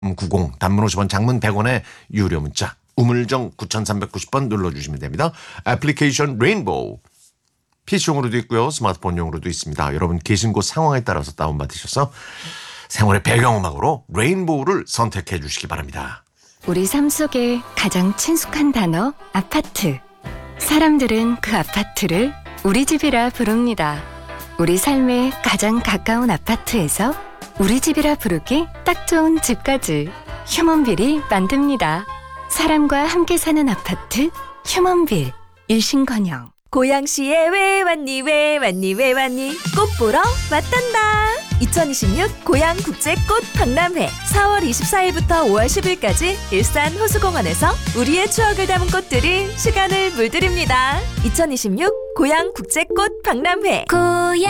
90 단문 50원 장문 100원의 유료 문자 우물정 9390번 눌러주시면 됩니다. 애플리케이션 레인보우 PC용으로도 있고요. 스마트폰용으로도 있습니다. 여러분 계신 곳 상황에 따라서 다운받으셔서 생활의 배경음악으로 레인보우를 선택해 주시기 바랍니다. 우리 삶 속에 가장 친숙한 단어 아파트. 사람들은 그 아파트를 우리 집이라 부릅니다. 우리 삶에 가장 가까운 아파트에서 우리 집이라 부르기 딱 좋은 집까지 휴먼빌이 만듭니다. 사람과 함께 사는 아파트 휴먼빌 일신건영. 고양시에 왜 왔니 왜 왔니 왜 왔니 꽃 보러 왔단다. 2026 고양국제꽃 박람회 4월 24일부터 5월 10일까지 일산 호수공원에서 우리의 추억을 담은 꽃들이 시간을 물들입니다. 2026 고양국제꽃 박람회. 고양